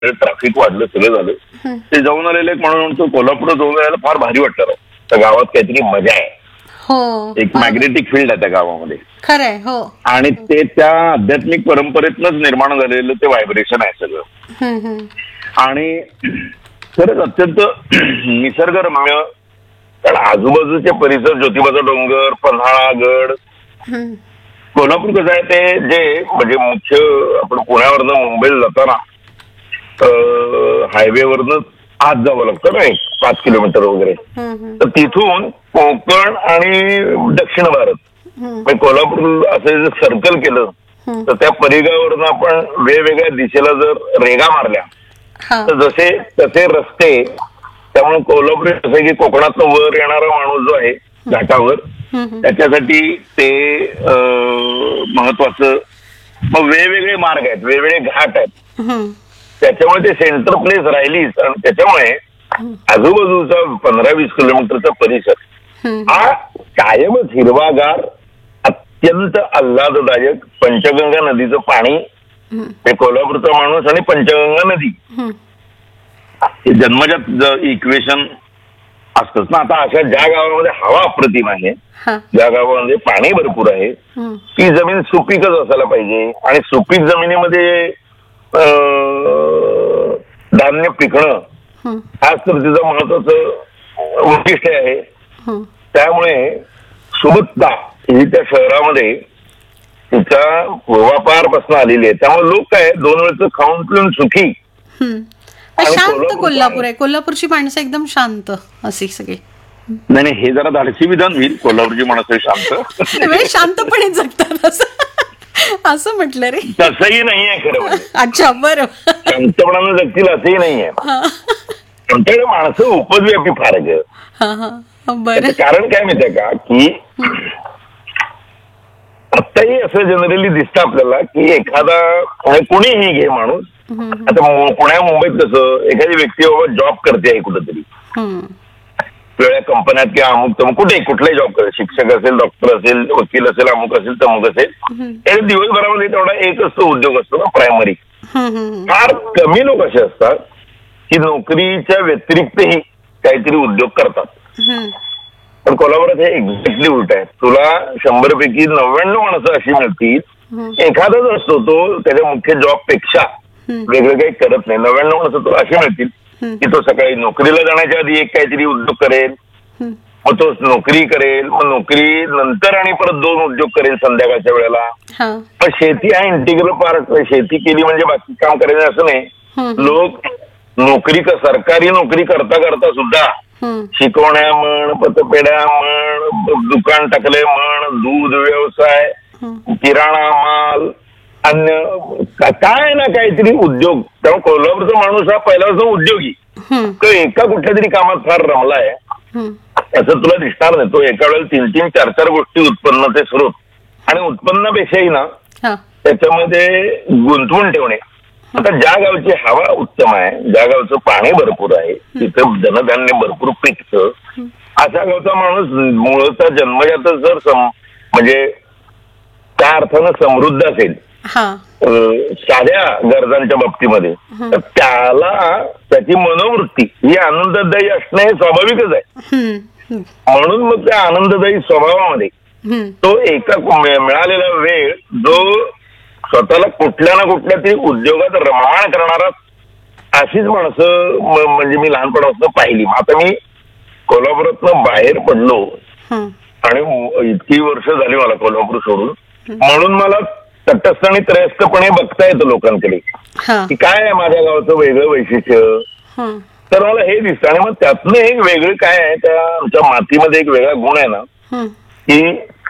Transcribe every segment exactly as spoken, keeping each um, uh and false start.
Traffic वाढलं, सगळं झालं. ते जाऊन आलेले म्हणून म्हणतो कोल्हापूर जाऊन यायला फार भारी वाटलं राव. त्या गावात काहीतरी मजा आहे. हो, एक मॅग्नेटिक फील्ड आहे त्या गावामध्ये. खरंय. हो, आणि ते त्या आध्यात्मिक परंपरेतनच निर्माण झालेलं ते व्हायब्रेशन आहे सगळं. आणि खरंच अत्यंत निसर्गरम्य. कारण आजूबाजूचे परिसर, ज्योतिबाचा डोंगर, पन्हाळा गड. कोल्हापूर कसं आहे, ते जे म्हणजे मुख्य आपण पुण्यावरनं मुंबईला जाताना हायवेवरनं आत जावं लागतं ना, एक पाच किलोमीटर वगैरे. तर तिथून कोकण आणि दक्षिण भारत, कोल्हापूर असं जर सर्कल केलं तर त्या परिघावरनं आपण वेगवेगळ्या दिशेला जर रेगा मारल्या तर जसे तसे रस्ते. त्यामुळे कोल्हापूर असं की कोकणातनं वर येणारा माणूस जो आहे घाटावर, त्याच्यासाठी ते महत्वाचं. मग वेगवेगळे मार्ग आहेत, वेगवेगळे घाट आहेत, त्याच्यामुळे ते सेंटर प्लेस राहिलीच. आणि त्याच्यामुळे आजूबाजूचा पंधरा वीस किलोमीटरचा परिसर हा कायमच हिरवागार, अत्यंत आल्हाददायक. पंचगंगा नदीचं पाणी, हे कोल्हापूरचा माणूस आणि पंचगंगा नदी हे जन्मजात इक्वेशन असतंच ना. आता अशा ज्या गावामध्ये हवा अप्रतिम आहे, ज्या गावामध्ये पाणी भरपूर आहे, ती जमीन सुपीकच असायला पाहिजे. आणि सुपीक जमिनीमध्ये धान्य पिकणं हाच तर तिचं महत्वाचं वैशिष्ट्य आहे. त्यामुळे सुबत्ता ही त्या शहरामध्ये तिच्या पूर्वापारपासून आलेली आहे. त्यामुळे लोक काय दोन वेळचं खाऊन पिऊन सुखी. शांत कोल्हापूर आहे. कोल्हापूरची माणसं एकदम शांत अशी सगळी. नाही नाही, हे जरा धाडसी विधान होईल. कोल्हापूरची माणसं शांत शांतपणे जगतात असं म्हटलं रे. तसंही नाहीये खरं. अच्छा, बरं. शांतपणानं जगतील असंही नाहीये. आमच्याकडे माणसं उपद्व्यापी फार आहे. कारण काय माहितीये का, की आत्ताही असं जनरली दिसतं आपल्याला की एखादा कोणीही घे माणूस, आता पुण्या मुंबईत कसं एखादी व्यक्ती बाबा जॉब करते आहे कुठेतरी वेगळ्या कंपन्यात किंवा अमुक तमुक कुठेही कुठलाही जॉब करते, शिक्षक असेल, डॉक्टर असेल, वकील असेल, अमुक असेल, तमुक असेल, हे दिवसभरामध्ये तेवढा एकच तो उद्योग असतो ना प्रायमरी. फार कमी लोक असे असतात की नोकरीच्या व्यतिरिक्तही काहीतरी उद्योग करतात. पण कोल्हापुरात हे एक्झॅक्टली उलट आहे. तुला शंभर पैकी नव्याण्णव माणसं अशी मिळतील, एखादाच असतो तो त्याच्या मुख्य जॉब पेक्षा वेगळं काही करत नाही. नव्याण्णव माणसं तुला अशी मिळतील की तो सकाळी नोकरीला जाण्याच्या आधी एक काहीतरी उद्योग करेल, मग तो नोकरी करेल, मग नोकरी नंतर आणि परत दोन उद्योग करेल संध्याकाळच्या वेळेला. पण शेती हा इंटिग्रल पार्ट. शेती केली म्हणजे बाकी काम करायचं असं नाही. लोक नोकरी, सरकारी नोकरी करता करता सुद्धा शिकवण्या म्हण, पतपेढ्या म्हण, दुकान टाकले म्हण, दूध व्यवसाय, किराणा माल, अन्य काय ना काहीतरी उद्योग. त्यामुळे कोल्हापूरचा माणूस हा पहिल्यापासून उद्योगी. तो एका कुठल्या तरी कामात फार रमलाय असं तुला दिसणार नाही. तो एका वेळेला तीन तीन चार चार गोष्टी उत्पन्नाचे स्रोत आणि उत्पन्नापेक्षाही ना त्याच्यामध्ये गुंतवून ठेवणे. आता ज्या गावची हवा उत्तम आहे, ज्या गावचं पाणी भरपूर आहे, तिथं धनधान्य भरपूर पिकतं, अशा गावचा माणूस मूळचा जन्मजात जर म्हणजे त्या अर्थानं समृद्ध असेल साध्या गरजांच्या बाबतीमध्ये, तर त्याला त्याची मनोवृत्ती ही आनंददायी असणं हे स्वाभाविकच आहे. म्हणून मग त्या आनंददायी स्वभावामध्ये तो एका मिळालेला वेळ जो स्वतःला कुठल्या ना कुठल्या तरी उद्योगात रममाण करणारा, अशीच माणसं म्हणजे मी लहानपणापासून पाहिली. आता मी कोल्हापुरातनं बाहेर पडलो आणि इतकी वर्ष झाली मला कोल्हापूर सोडून, म्हणून मला तटस्थ आणि त्रयस्थपणे बघता येतं लोकांकडे की काय आहे माझ्या गावाचं वेगळं वैशिष्ट्य. तर मला हे दिसतं. आणि मग त्यातनं एक वेगळं काय आहे, त्या आमच्या मातीमध्ये एक वेगळा गुण आहे ना की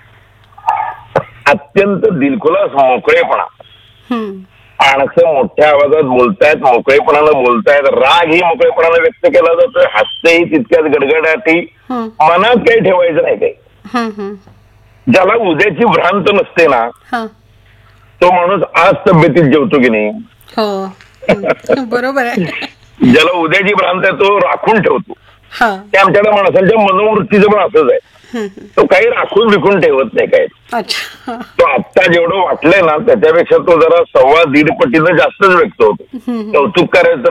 अत्यंत दिलखुलास मोकळेपणा. माणसं मोठ्या आवाजात बोलतायत, मोकळेपणानं बोलतायत, राग ही मोकळेपणानं व्यक्त केला जातोय, हास्यही तितक्याच गडगडाटी, मनात काही ठेवायचं नाही काही. ज्याला उद्याची भ्रांत नसते ना तो माणूस आज तब्येतीत जेवतो की नाही. बरोबर आहे. ज्याला उद्याची भ्रांत आहे तो राखून ठेवतो. ते आमच्याकडे माणसांच्या मनोवृत्तीचं पण असंच आहे. तो काही राखून विकून ठेवत नाही काय. अच्छा. तो आत्ता जेवढं वाटलंय ना त्याच्यापेक्षा तो जरा सव्वा दीड पटीनं जास्तच व्यक्त होतो. कौतुक करायचं